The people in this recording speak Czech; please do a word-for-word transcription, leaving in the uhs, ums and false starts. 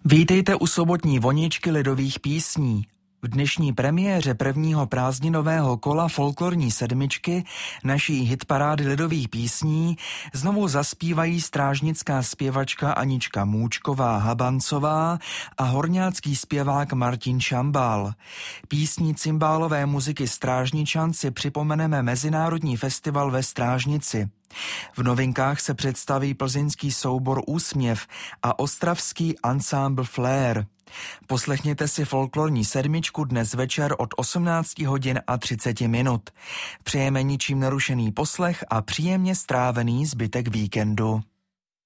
Vítejte u sobotní voničky lidových písní. V dnešní premiéře prvního prázdninového kola folklorní sedmičky naší hitparády lidových písní znovu zaspívají strážnická zpěvačka Anička Můčková-Habancová a horňácký zpěvák Martin Šambál. Písní cymbálové muziky Strážničan si připomeneme Mezinárodní festival ve Strážnici. V novinkách se představí plzeňský soubor Úsměv a ostravský ansámbl Flair. Poslechněte si folklorní sedmičku dnes večer od osmnáct hodin a třicet minut. Přejeme ničím nerušený poslech a příjemně strávený zbytek víkendu.